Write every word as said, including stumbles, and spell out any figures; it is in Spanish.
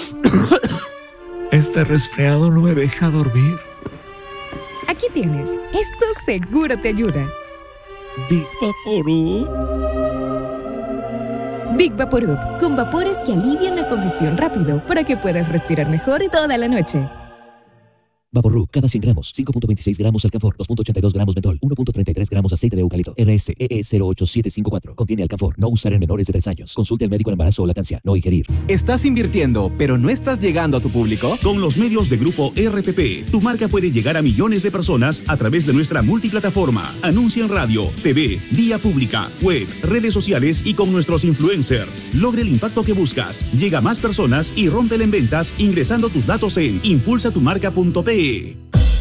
Este resfriado no me deja dormir. Aquí tienes. Esto seguro te ayuda. Big Vaporub. Big Vaporub, con vapores que alivian la congestión rápido para que puedas respirar mejor toda la noche. Vaporub, cada cien gramos, cinco punto veintiséis gramos alcanfor, dos punto ochenta y dos gramos mentol, uno punto treinta y tres gramos aceite de eucalipto. R S E E cero ocho siete cinco cuatro. Contiene alcanfor. No usar en menores de tres años. Consulte al médico en embarazo o lactancia. No ingerir. ¿Estás invirtiendo, pero no estás llegando a tu público? Con los medios de Grupo R P P, tu marca puede llegar a millones de personas a través de nuestra multiplataforma. Anuncia en radio, T V, vía pública, web, redes sociales y con nuestros influencers. Logre el impacto que buscas. Llega a más personas y rómpela en ventas ingresando tus datos en impulsa tu marca punto pe e.